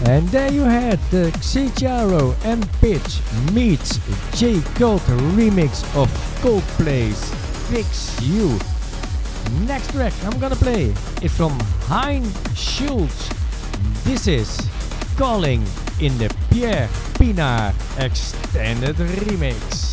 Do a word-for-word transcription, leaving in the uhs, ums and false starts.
And there you had the Xijaro and Pitch meets J. Cole remix of Coldplay's Fix You. Next track I'm gonna play is from Hein Schultz. This is Calling in the Pierre Pienaar Extended Remix.